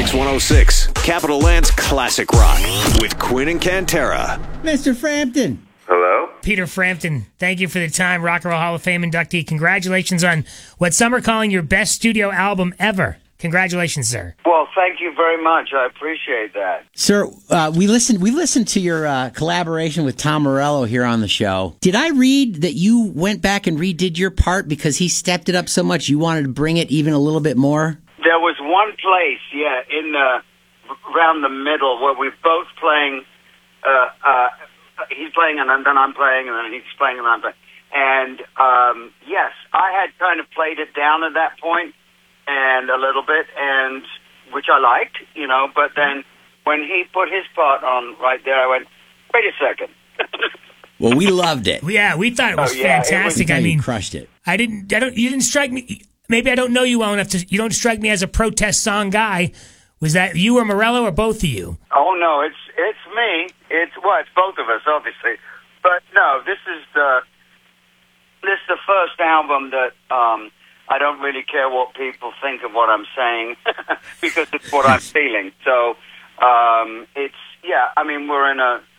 Kicks 106, Capital Land's Classic Rock with Quinn and Cantera. Mr. Frampton. Hello? Peter Frampton, thank you for the time. Rock and Roll Hall of Fame inductee. Congratulations on what some are calling your best studio album ever. Congratulations, sir. Well, thank you very much. I appreciate that. Sir, we listened to your collaboration with Tom Morello here on the show. Did I read that you went back and redid your part because he stepped it up so much you wanted to bring it even a little bit more? There was one place, in around the middle where we're both playing. He's playing and then I'm playing, and then he's playing and I'm playing. And yes, I had kind of played it down at that point, and a little bit, and which I liked, But then when he put his part on right there, I went, "Wait a second." Well, we loved it. Yeah, we thought it was fantastic. You crushed it. You didn't strike me. Maybe I don't know you well enough you don't strike me as a protest song guy. Was that you or Morello or both of you? Oh no, it's me. It's both of us, obviously. But no, this is the first album that I don't really care what people think of what I'm saying because it's what I'm feeling. So we're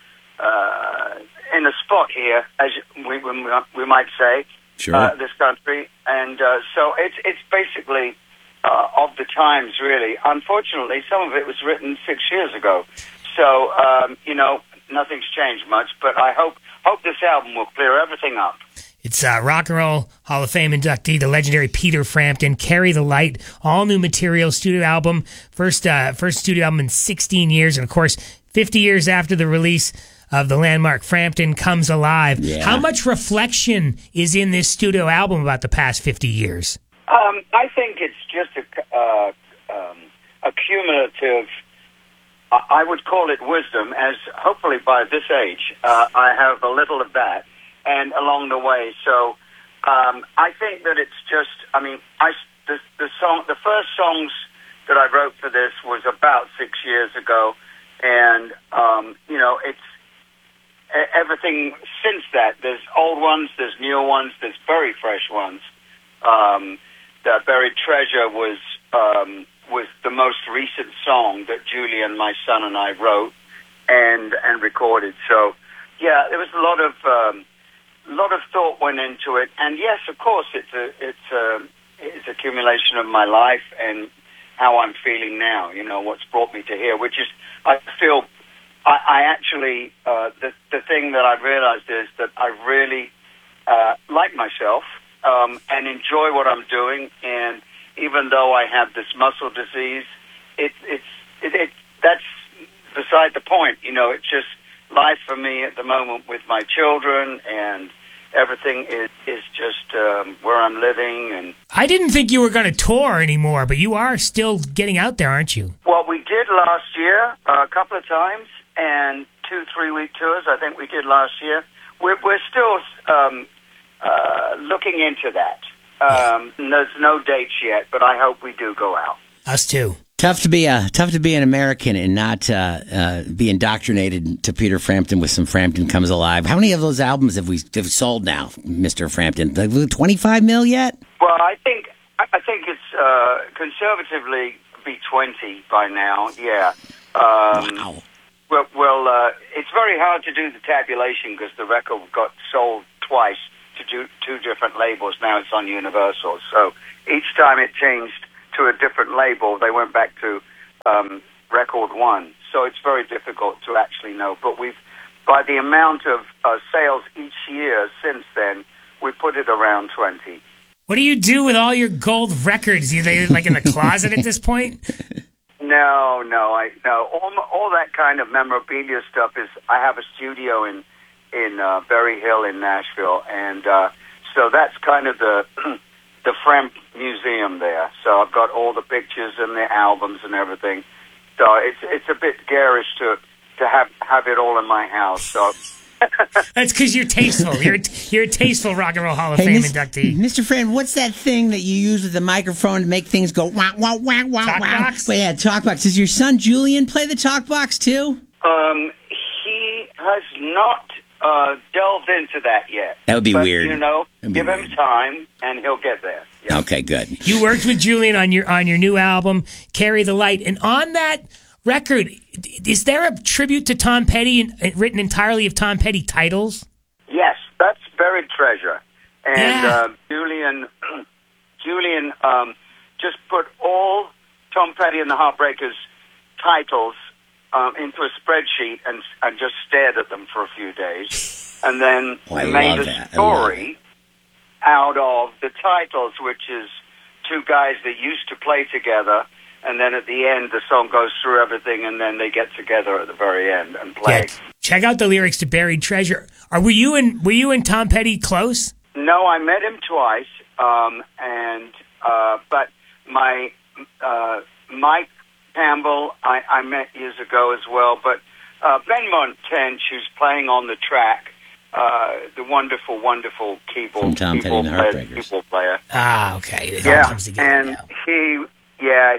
in a spot here, as we might say. Sure. This country, and so it's basically of the times, really. Unfortunately, some of it was written 6 years ago, so nothing's changed much. But I hope this album will clear everything up. It's Rock and Roll Hall of Fame inductee, the legendary Peter Frampton. Carry the Light, all new material, studio album, first studio album in 16 years, and of course, 50 years after the release of the landmark Frampton Comes Alive. Yeah. How much reflection is in this studio album about the past 50 years? I think it's just a cumulative, I would call it wisdom, as hopefully by this age, I have a little of that, and along the way. So I think that it's just, the first songs that I wrote for this was about 6 years ago, and, it's, everything since that. There's old ones, there's newer ones, there's very fresh ones. The Buried Treasure was the most recent song that Julian, my son, and I wrote and recorded. So, yeah, there was a lot of thought went into it. And yes, of course, it's accumulation of my life and how I'm feeling now. What's brought me to here, which is I feel. I actually, the thing that I've realized is that I really like myself and enjoy what I'm doing. And even though I have this muscle disease, that's beside the point. It's just life for me at the moment with my children, and everything is just where I'm living. And I didn't think you were going to tour anymore, but you are still getting out there, aren't you? Well, we did last year a couple of times. And 2-3 week tours, I think we did last year. We're still looking into that. There's no dates yet, but I hope we do go out. Us too. Tough to be an American and not be indoctrinated to Peter Frampton with some Frampton Comes Alive. How many of those albums have we sold now, Mr. Frampton? 25 mil yet? Well, I think it's conservatively be 20 by now. Yeah. Wow. Well, it's very hard to do the tabulation because the record got sold twice to two different labels. Now it's on Universal. So each time it changed to a different label, they went back to record one. So it's very difficult to actually know. But by the amount of sales each year since then, we put it around 20. What do you do with all your gold records? Are they like in the closet at this point? No. All that kind of memorabilia stuff is. I have a studio in Berry Hill in Nashville, and so that's kind of the Framp Museum there. So I've got all the pictures and the albums and everything. So it's a bit garish to have it all in my house. So. That's because you're tasteful. You're a tasteful Rock and Roll Hall of Fame inductee. Mr. Friend, what's that thing that you use with the microphone to make things go wah, wah, wah, wah, talk wah? Box? Well, yeah, talk box. Does your son Julian play the talk box too? He has not delved into that yet. That would be weird. Give him time and he'll get there. Yeah. Okay, good. You worked with Julian on your new album, Carry the Light, and on that record, is there a tribute to Tom Petty written entirely of Tom Petty titles? Yes, that's Buried Treasure. And Yeah. Julian just put all Tom Petty and the Heartbreakers titles into a spreadsheet and just stared at them for a few days. And then I made love a that. story out of the titles, which is two guys that used to play together. And then at the end, the song goes through everything, and then they get together at the very end and play. Yeah. Check out the lyrics to Buried Treasure. Were you and Tom Petty close? No, I met him twice, but my Mike Campbell I met years ago as well. But Ben Montench, who's playing on the track, the wonderful keyboard From Tom Petty and the Heartbreakers. keyboard player. Ah, okay. It all comes together and now.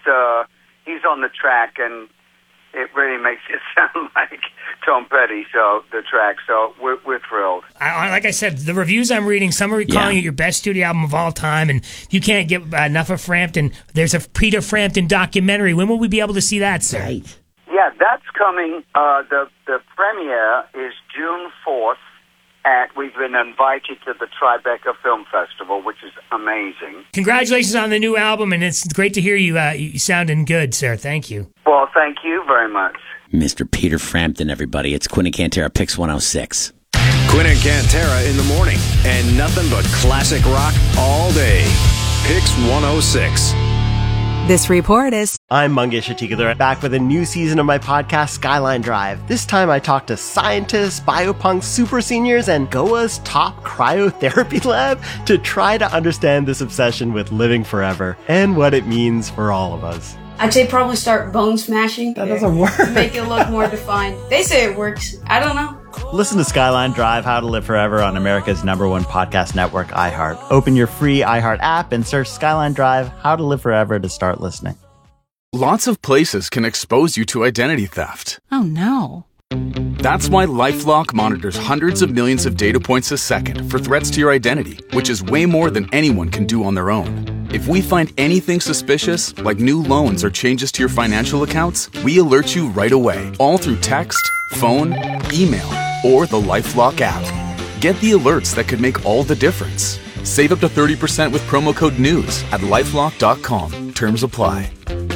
he's on the track, and it really makes it sound like Tom Petty. So the track, so we're thrilled. Like I said, the reviews I'm reading, some are calling it your best studio album of all time, and you can't get enough of Frampton. There's a Peter Frampton documentary. When will we be able to see that, sir? Right. Yeah, that's coming. The premiere is June 4th. We've been invited to the Tribeca Film Festival, which is amazing. Congratulations on the new album, and it's great to hear you sounding good, sir. Thank you. Well, thank you very much. Mr. Peter Frampton, everybody. It's Quinn and Cantera, Pix 106. Quinn and Cantera in the morning, and nothing but classic rock all day. Pix 106. This report is... I'm Mangesh Atikadar, back with a new season of my podcast, Skyline Drive. This time I talk to scientists, biopunks, super seniors, and Goa's top cryotherapy lab to try to understand this obsession with living forever and what it means for all of us. I'd say probably start bone smashing. That doesn't work. Make it look more defined. They say it works. I don't know. Listen to Skyline Drive, How to Live Forever on America's #1 podcast network, iHeart. Open your free iHeart app and search Skyline Drive, How to Live Forever to start listening. Lots of places can expose you to identity theft. Oh, no. That's why LifeLock monitors hundreds of millions of data points a second for threats to your identity, which is way more than anyone can do on their own. If we find anything suspicious, like new loans or changes to your financial accounts, we alert you right away, all through text, phone, email, or the LifeLock app. Get the alerts that could make all the difference. Save up to 30% with promo code NEWS at LifeLock.com. Terms apply.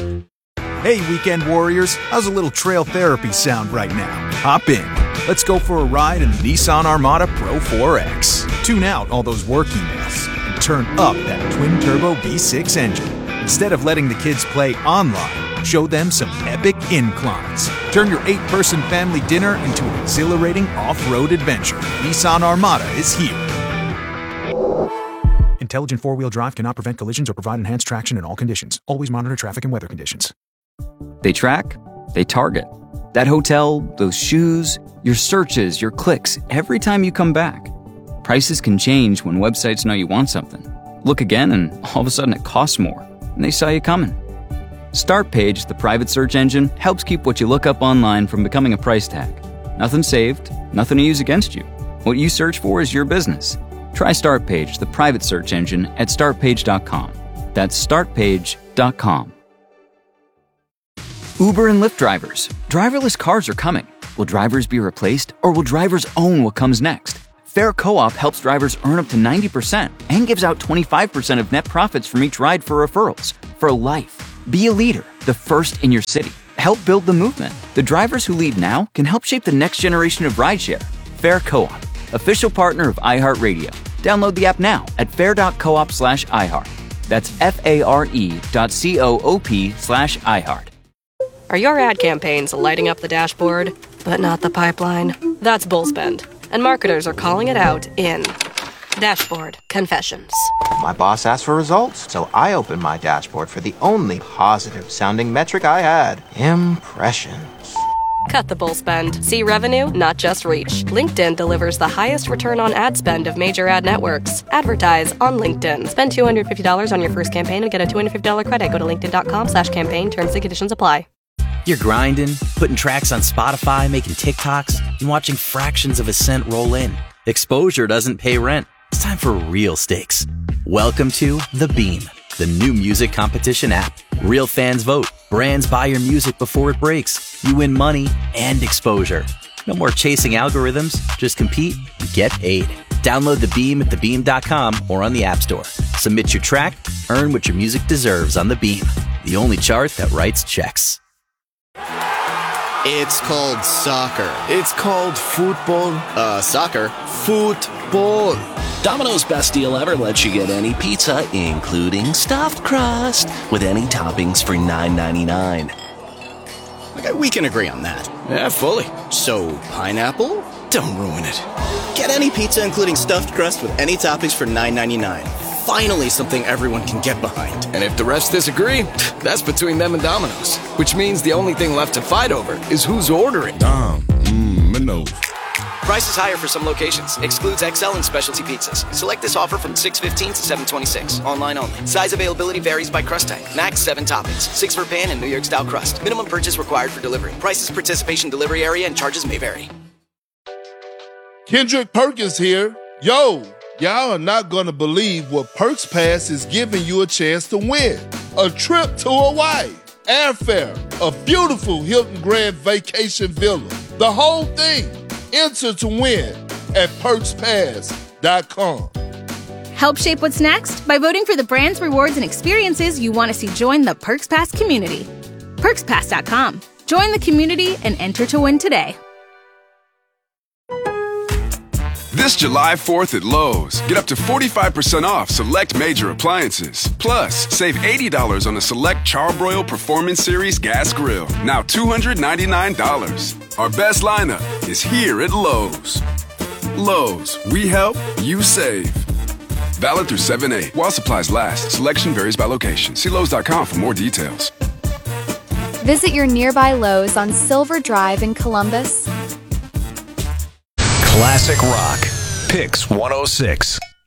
Hey, weekend warriors, how's a little trail therapy sound right now? Hop in. Let's go for a ride in the Nissan Armada Pro 4X. Tune out all those work emails and turn up that twin-turbo V6 engine. Instead of letting the kids play online, show them some epic inclines. Turn your 8-person family dinner into an exhilarating off-road adventure. Nissan Armada is here. Intelligent four-wheel drive cannot prevent collisions or provide enhanced traction in all conditions. Always monitor traffic and weather conditions. They track, they target. That hotel, those shoes, your searches, your clicks, every time you come back. Prices can change when websites know you want something. Look again and all of a sudden it costs more, and they saw you coming. Startpage, the private search engine, helps keep what you look up online from becoming a price tag. Nothing saved, nothing to use against you. What you search for is your business. Try Startpage, the private search engine, at startpage.com. That's startpage.com. Uber and Lyft drivers. Driverless cars are coming. Will drivers be replaced, or will drivers own what comes next? Fair Co-op helps drivers earn up to 90% and gives out 25% of net profits from each ride for referrals. For life. Be a leader, the first in your city. Help build the movement. The drivers who lead now can help shape the next generation of rideshare. Fair Co-op, official partner of iHeartRadio. Download the app now at fair.coop/iHeart. That's FARE.coop/iHeart. Are your ad campaigns lighting up the dashboard, but not the pipeline? That's Bullspend, and marketers are calling it out in Dashboard Confessions. My boss asked for results, so I opened my dashboard for the only positive-sounding metric I had: impressions. Cut the Bullspend. See revenue, not just reach. LinkedIn delivers the highest return on ad spend of major ad networks. Advertise on LinkedIn. Spend $250 on your first campaign and get a $250 credit. Go to linkedin.com/campaign. Terms and conditions apply. You're grinding, putting tracks on Spotify, making TikToks, and watching fractions of a cent roll in. Exposure doesn't pay rent. It's time for real stakes. Welcome to The Beam, the new music competition app. Real fans vote. Brands buy your music before it breaks. You win money and exposure. No more chasing algorithms. Just compete and get paid. Download The Beam at thebeam.com or on the App Store. Submit your track, earn what your music deserves on The Beam, the only chart that writes checks. It's called soccer. It's called football. Soccer. Football. Domino's best deal ever lets you get any pizza, including stuffed crust, with any toppings for $9.99. Okay, we can agree on that. Yeah, fully. So, pineapple? Don't ruin it. Get any pizza, including stuffed crust, with any toppings for $9.99. Finally, something everyone can get behind. And if the refs disagree, that's between them and Domino's. Which means the only thing left to fight over is who's ordering. Domino's. Price is higher for some locations. Excludes XL and specialty pizzas. Select this offer from 6/15 to 7/26. Online only. Size availability varies by crust type. Max 7 toppings. 6 for pan and New York style crust. Minimum purchase required for delivery. Prices, participation, delivery area, and charges may vary. Kendrick Perkins here. Yo, y'all are not going to believe what Perks Pass is giving you a chance to win. A trip to Hawaii, airfare, a beautiful Hilton Grand Vacation Villa. The whole thing. Enter to win at PerksPass.com. Help shape what's next by voting for the brands, rewards, and experiences you want to see join the Perks Pass community. PerksPass.com. Join the community and enter to win today. This July 4th at Lowe's, get up to 45% off select major appliances. Plus, save $80 on a select Charbroil Performance Series gas grill, now $299. Our best lineup is here at Lowe's. Lowe's, we help, you save. Valid through 7/8. While supplies last, selection varies by location. See Lowe's.com for more details. Visit your nearby Lowe's on Silver Drive in Columbus. Classic Rock. Pix 106.